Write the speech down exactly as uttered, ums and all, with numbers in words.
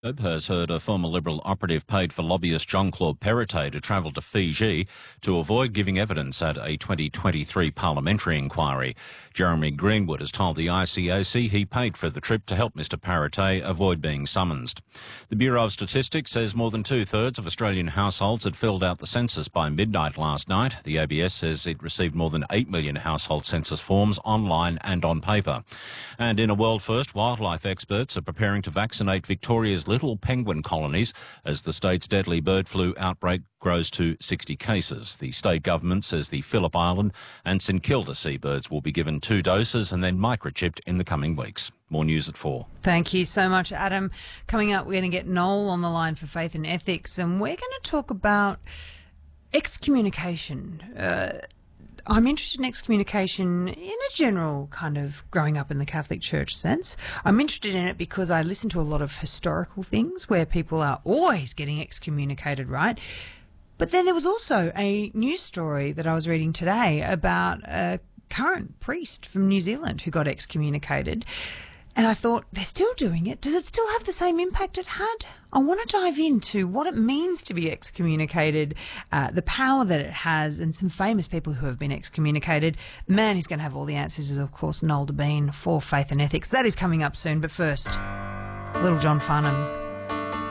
Web has heard a former Liberal operative paid for lobbyist Jean-Claude Perrottet to travel to Fiji to avoid giving evidence at a twenty twenty-three parliamentary inquiry. Jeremy Greenwood has told the I C A C he paid for the trip to help Mr Perrottet avoid being summoned. The Bureau of Statistics says more than two-thirds of Australian households had filled out the census by midnight last night. The A B S says it received more than eight million household census forms online and on paper. And in a world first, wildlife experts are preparing to vaccinate Victoria's little penguin colonies as the state's deadly bird flu outbreak grows to sixty cases. The state government says the Phillip Island and St Kilda seabirds will be given two doses and then microchipped in the coming weeks. More news at four. Thank you so much, Adam. Coming up, we're going to get Noel on the line for Faith and Ethics, and we're going to talk about excommunication. Uh, I'm interested in excommunication in a general kind of growing up in the Catholic Church sense. I'm interested in it because I listen to a lot of historical things where people are always getting excommunicated, right? But then there was also a news story that I was reading today about a current priest from New Zealand who got excommunicated. And I thought, they're still doing it. Does it still have the same impact it had? I want to dive into what it means to be excommunicated, uh, the power that it has, and some famous people who have been excommunicated. The man who's going to have all the answers is, of course, Noel Debien for Faith and Ethics. That is coming up soon. But first, Little John Farnham.